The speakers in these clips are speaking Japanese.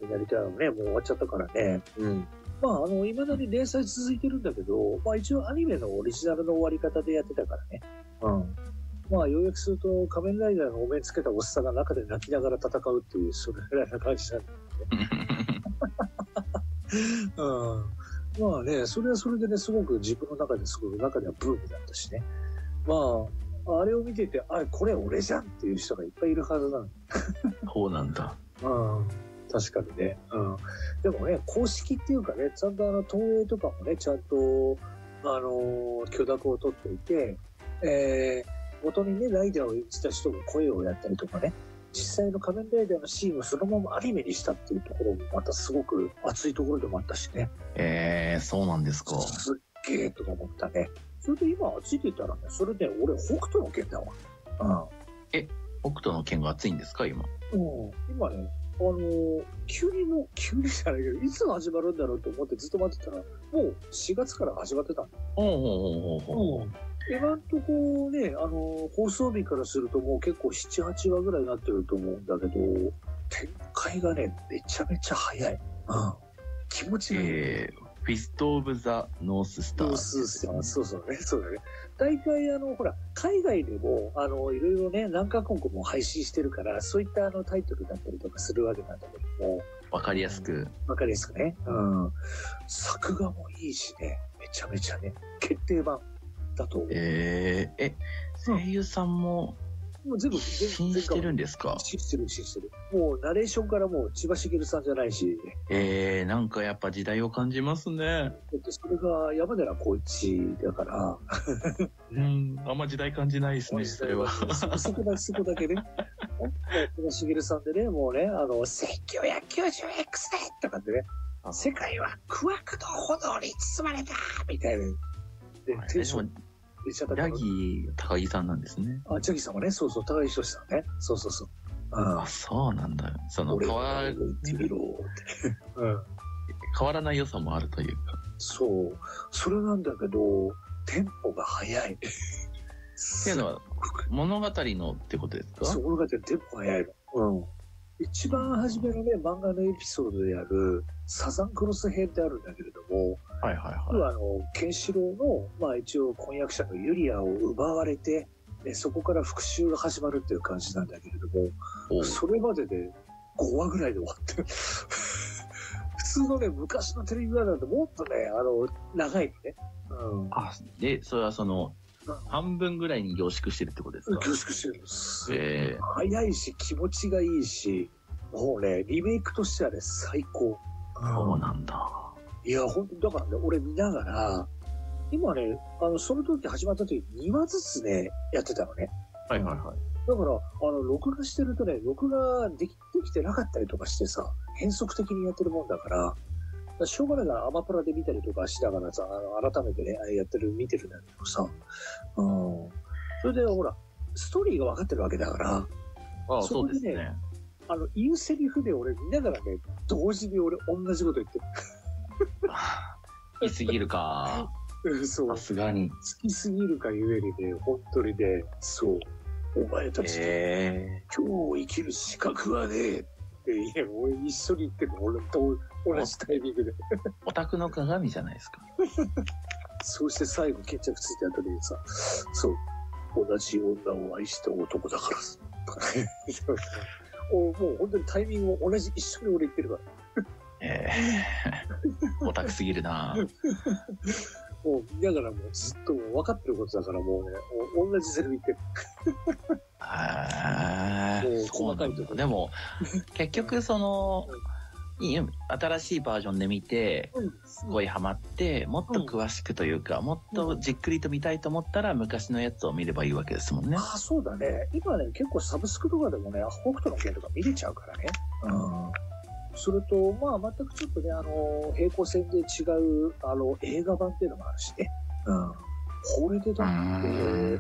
になりたいのね、もう終わっちゃったからね。うん。まあ、未だに連載続いてるんだけど、まあ一応アニメのオリジナルの終わり方でやってたからね。うん。まあ、要約すると、仮面ライダーのお面つけたおっさんが中で泣きながら戦うっていう、それぐらいな感じなんだよね。うん。まあね、それはそれでね、すごく自分の中ですごく中ではブームだったしね。まあ、あれを見てて、あれ、これ俺じゃんっていう人がいっぱいいるはずなの。 そうなんだ。 うん。確かにね。うん。でもね、公式っていうかね、ちゃんと東映とかもね、ちゃんと、許諾を取っていて、元にね、ライダーを演じた人が声をやったりとかね、実際の仮面ライダーのシーンをそのままアニメにしたっていうところもまたすごく熱いところでもあったしね。 そうなんですか。 すっげーとか思ったね。それで今熱いって言ったらね、それで俺北斗の拳だわ。うん。 北斗の拳が熱いんですか今？ うん。今ね、急にじゃないけど、いつ始まるんだろうと思ってずっと待ってたら、もう4月から始まってたんだ。今んとこね、放送日からするともう結構7、8話ぐらいになってると思うんだけど、展開がね、めちゃめちゃ早い。うん。気持ちがいい。 フィスト・オブ・ザ・ノーススター。ノーススター。そうそうね。そうだね。大体ほら、海外でも、いろいろね、何カ国も配信してるから、そういったタイトルだったりとかするわけなんだけども。 わかりやすく。 わかりやすくね。うん。作画もいいしね、めちゃめちゃね、決定版だと思う。 声優さんも、 もう全部信じてるんですか？ 信じてる。もうナレーションからもう千葉茂さんじゃないし。 なんかやっぱ時代を感じますね。 それが山寺宏一だから。 あんま時代感じないですね、それは。 そこだけね。千葉茂さんでね、もうね、1990X でとかってね、世界は苦悪の炎に包まれたみたいな。で、テンション。 ジャギー高木さんなんですね。 ジャギーさんはね、そうそう、高木仁さんね。そう。 そうなんだよ。 俺は言ってみろって。 変わらない良さもあるというか。 そう。それなんだけど、テンポが速い。 っていうのは、物語のってことですか？ そう、物語のテンポが速いの。一番初めのね、漫画のエピソードである、サザンクロス編ってあるんだけれども、ケンシロウの、まあ一応婚約者のユリアを奪われて、そこから復讐が始まるっていう感じなんだけれども、それまでで5話ぐらいで終わってる。普通のね、昔のテレビ漫画だともっとね、長いのね。 それは半分ぐらいに凝縮してるってことですか？ 凝縮してるんです。早いし、気持ちがいいし、もうね、リメイクとしてはね、最高。 そうなんだ。 いや、本当だからね、俺見ながら、今ね、その時始まった時2話ずつね、やってたのね。だから、録画してるとね、録画できてなかったりとかしてさ、変則的にやってるもんだから、しょうがないからアマプラで見たりとかしながらさ、改めてね、見てるんだけどさ、それでほら、ストーリーが分かってるわけだから、 そうですね。 言うセリフで俺見ながらね、同時に俺同じこと言ってる。 好きすぎるか。 そう。 さすがに。 好きすぎるかゆえにね、本当にね、そう。お前たちと、今日を生きる資格はねえって、俺一緒に言ってるの、俺と同じタイミングで。 オタクの鏡じゃないですか。 そうして最後決着ついた後にさ、そう。同じ女を愛した男だからさ。もう本当にタイミングを一緒に俺言ってるから。 オタクすぎるな。 もう見ながらもうずっともう分かってることだからもうね、同じセリフ言ってる。もう細かいところ。 でも、結局新しいバージョンで見て、すごいハマって、もっと詳しくというか、もっとじっくりと見たいと思ったら、昔のやつを見ればいいわけですもんね。 そうだね。今ね、結構サブスクとかでもね、北斗の拳とか見れちゃうからね。それと、まあ、全くちょっとね、平行線で違う、映画版っていうのもあるしね。これでだって、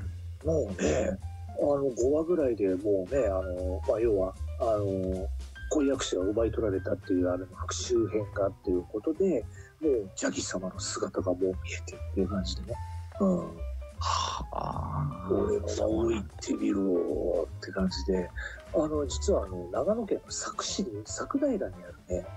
もうね、5話ぐらいでもうね、要は、婚約者が奪い取られたっていう復讐編がっていうことで、もう、ジャギ様の姿がもう見えてるっていう感じでね。俺の名を言ってみろって感じで、実は長野県の佐久平にあるね、